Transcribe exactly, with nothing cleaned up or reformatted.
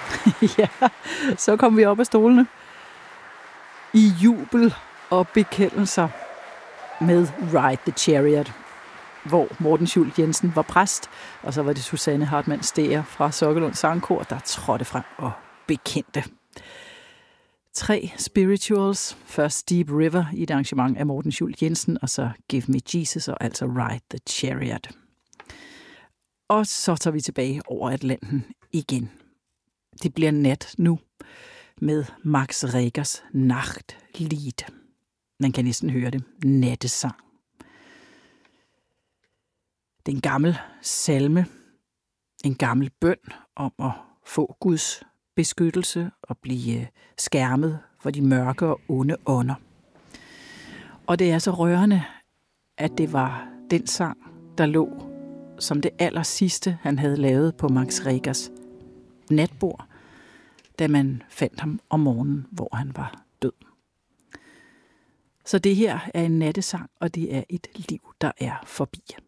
Ja, så kom vi op af stolene. I jubel og bekendelser med Ride the Chariot, hvor Morten Schult Jensen var præst, og så var det Susanne Hartmann Steger fra Sokkelund Sangkor, der trådte frem og bekendte. Tre spirituals. Først Deep River i et arrangement af Morten Schult Jensen, og så Give Me Jesus, og altså Ride the Chariot. Og så tager vi tilbage over Atlanten igen. Det bliver nat nu med Max Regers Nachtlied. Man kan næsten høre det. Nattesang. Det er en gammel salme, en gammel bøn om at få Guds beskyttelse og blive skærmet for de mørke og onde ånder. Og det er så rørende, at det var den sang, der lå som det aller sidste, han havde lavet på Max Regers natbord, da man fandt ham om morgenen, hvor han var død. Så det her er en nattesang, og det er et liv, der er forbi.